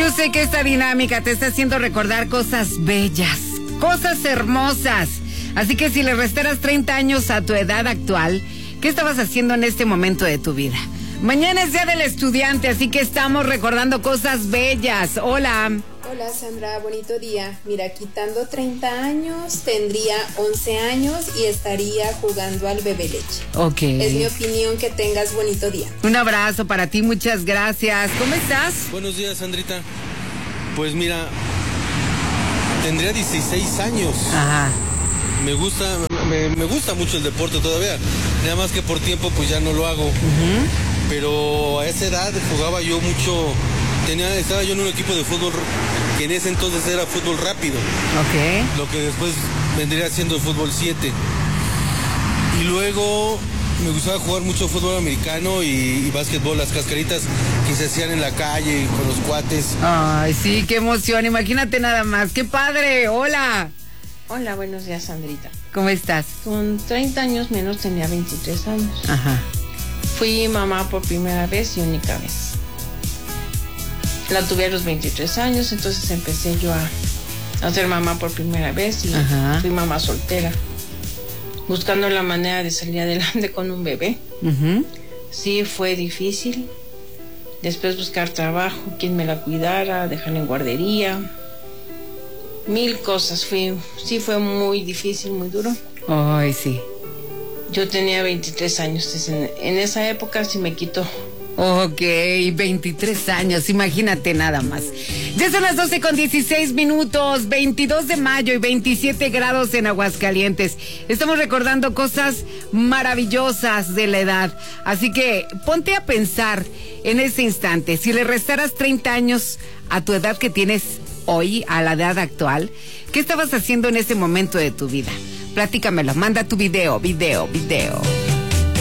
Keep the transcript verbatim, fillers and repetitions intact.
Yo sé que esta dinámica te está haciendo recordar cosas bellas, cosas hermosas. Así que si le restaras treinta años a tu edad actual, ¿qué estabas haciendo en este momento de tu vida? Mañana es Día del Estudiante, así que estamos recordando cosas bellas. Hola. Hola Sandra, bonito día. Mira, quitando treinta años, tendría once años y estaría jugando al bebé leche. Ok. Es mi opinión, que tengas bonito día. Un abrazo para ti, muchas gracias. ¿Cómo estás? Buenos días, Sandrita. Pues mira, tendría dieciséis años. Ajá. Me gusta, me, me gusta mucho el deporte todavía. Nada más que por tiempo pues ya no lo hago. Uh-huh. Pero a esa edad jugaba yo mucho. Tenía, estaba yo en un equipo de fútbol que en ese entonces era fútbol rápido. Ok. Lo que después vendría siendo el fútbol siete. Y luego me gustaba jugar mucho fútbol americano y, y básquetbol, las cascaritas que se hacían en la calle con los cuates. Ay, sí, qué emoción. Imagínate nada más. ¡Qué padre! Hola. Hola, buenos días, Sandrita. ¿Cómo estás? Con treinta años menos tenía veintitrés años. Ajá. Fui mamá por primera vez y única vez. La tuve a los veintitrés años, entonces empecé yo a, a ser mamá por primera vez y Ajá. fui mamá soltera, buscando la manera de salir adelante con un bebé. Uh-huh. Sí, fue difícil. Después buscar trabajo, quien me la cuidara, dejarla en guardería. Mil cosas. Fui, sí, fue muy difícil, muy duro. Ay, sí. Yo tenía veintitrés años. En, en esa época sí me quitó. Ok, veintitrés años, imagínate nada más. Ya son las doce con dieciséis minutos, veintidós de mayo y veintisiete grados en Aguascalientes. Estamos recordando cosas maravillosas de la edad. Así que ponte a pensar en ese instante. Si le restaras treinta años a tu edad que tienes hoy, a la edad actual, ¿qué estabas haciendo en ese momento de tu vida? Platícamelo, manda tu video, video, video.